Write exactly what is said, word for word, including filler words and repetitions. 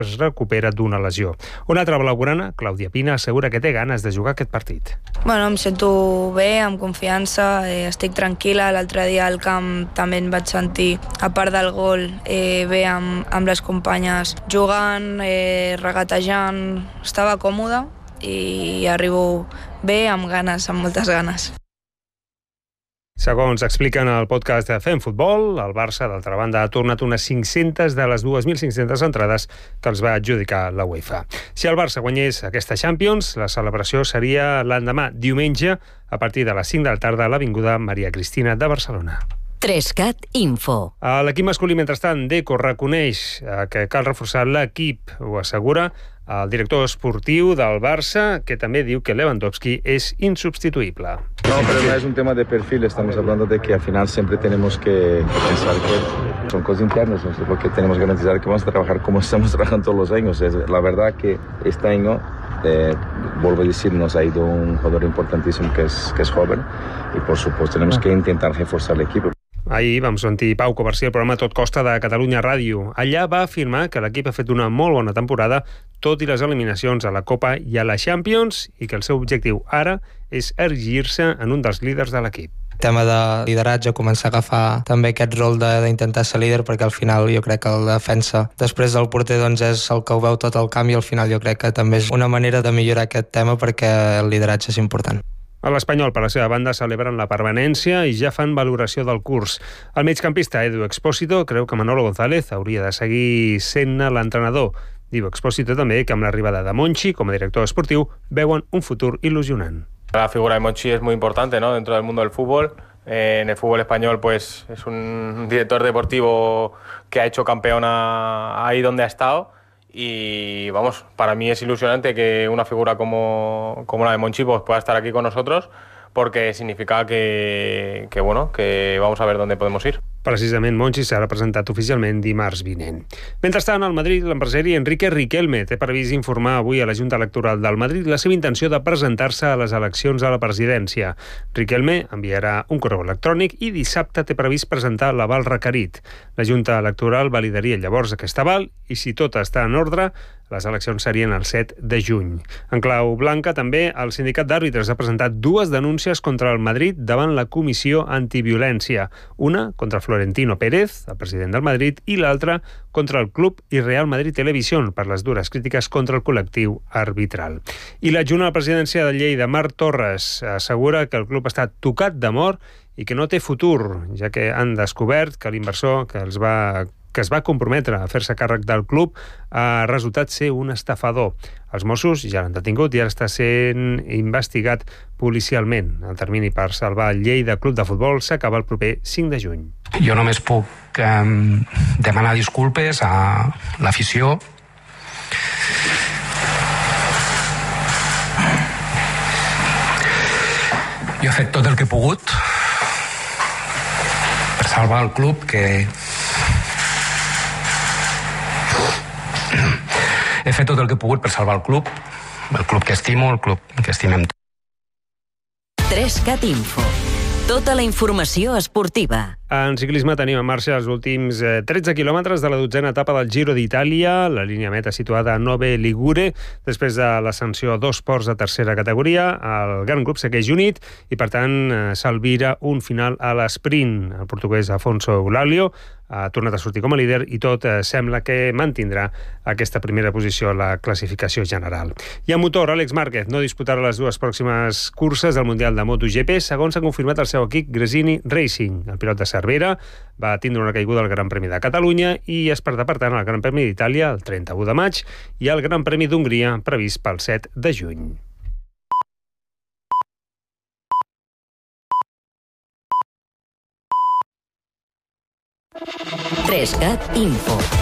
es recupera d'una lesió. Una altra blaugrana, Clàudia Pina, assegura que té ganes de jugar aquest partit. Bueno, em sento bé, amb confiança, eh, estic tranquil·la. L'altre dia al camp també em vaig sentir, a part del gol, eh, bé amb, amb les companyes jugant, eh, regatejant, estava còmoda i arribo bé, amb ganes, amb moltes ganes. Segons expliquen al podcast de Fem Futbol, el Barça, d'altra banda, ha tornat unes cinc-centes de les dos mil cinc-centes entrades que els va adjudicar la UEFA. Si el Barça guanyés aquesta Champions, la celebració seria l'endemà, diumenge, a partir de les cinc de la tarda a l'Avinguda Maria Cristina de Barcelona. Trescat Info. A l'equip masculí, mentrestant, Deco reconeix que cal reforçar l'equip, ho assegura el director esportiu del Barça, que també diu que Lewandowski es insubstituible. No, pero no es un tema de perfil, estamos hablando de que al final siempre tenemos que pensar que son cosas internas, ¿no? Porque tenemos que garantizar que vamos a trabajar como estamos trabajando todos los años. Es, la verdad que este año, eh, vuelvo a decir, nos ha ido un jugador importantísimo que es, que es joven y por supuesto tenemos que intentar reforzar el equipo. Ahir vam sentir Pau Covarsí al programa Tot Costa de Catalunya Ràdio. Allà va afirmar que l'equip ha fet una molt bona temporada, tot i les eliminacions a la Copa i a la Champions, i que el seu objectiu ara és erigir-se en un dels líders de l'equip. El tema de lideratge, començar a agafar també aquest rol d'intentar ser líder, perquè al final jo crec que la defensa després del porter doncs és el que ho veu tot el camp, i al final jo crec que també és una manera de millorar aquest tema, perquè el lideratge és important. A l'Espanyol, per la seva banda, celebren la permanència i ja fan valoració del curs. El migcampista Edu Expósito creu que Manolo González hauria de seguir sent l'entrenador. Diu Expósito també que amb l'arribada de Monchi com a director esportiu veuen un futur il·lusionant. La figura de Monchi es muy importante, ¿no?, dentro del mundo del fútbol. Eh, en el fútbol español pues es un director deportivo que ha hecho campeón a, ahí donde ha estado. Y vamos, para mí es ilusionante que una figura como, como la de Monchi pues, pueda estar aquí con nosotros, porque significa que, que, bueno, que vamos a ver dónde podemos ir. Precisament, Monchi serà presentat oficialment dimarts vinent. Mentrestant, al Madrid, l'empresari Enrique Riquelme té previst informar avui a la Junta Electoral del Madrid la seva intenció de presentar-se a les eleccions a la presidència. Riquelme enviarà un correu electrònic i dissabte té previst presentar l'aval requerit. La Junta Electoral validaria llavors aquest aval i, si tot està en ordre, les eleccions serien el set de juny. En clau blanca, també, el sindicat d'àrbitres ha presentat dues denúncies contra el Madrid davant la Comissió Antiviolència. Una contra Florentino Pérez, el president del Madrid, i l'altra contra el Club i Real Madrid Televisión per les dures crítiques contra el col·lectiu arbitral. I l'adjunt a la presidència de Lleida, Marc Torres, assegura que el club està tocat de mort i que no té futur, ja que han descobert que l'inversor que els va que es va comprometre a fer-se càrrec del club ha resultat ser un estafador. Els Mossos ja l'han detingut i ara està sent investigat policialment. El termini per salvar el Lleida Club de Futbol s'acaba el proper cinc de juny. Jo només puc eh, demanar disculpes a l'afició. Jo he fet tot el que he pogut per salvar el club, que he fet tot el que he pogut per salvar el club, el club que estimo, el club que estimem. Trescat Info. Tota la informació esportiva. En ciclisme tenim en marxa els últims tretze quilòmetres de la dotzena etapa del Giro d'Itàlia, la línia meta situada a Nove Ligure. Després de l'ascensió a dos ports de tercera categoria, el gran grup segueix unit i, per tant, s'albira un final a l'esprint. El portuguès Afonso Eulalio ha tornat a sortir com a líder i tot eh, sembla que mantindrà aquesta primera posició a la classificació general. I en motor, Àlex Márquez no disputarà les dues pròximes curses del Mundial de MotoGP, segons ha confirmat el seu equip Gresini Racing. El pilot de Cervera va tindre una caiguda al Gran Premi de Catalunya i es perdrà, per tant, el Gran Premi d'Itàlia el trenta-u de maig i el Gran Premi d'Hongria previst pel set de juny. Trescat Info.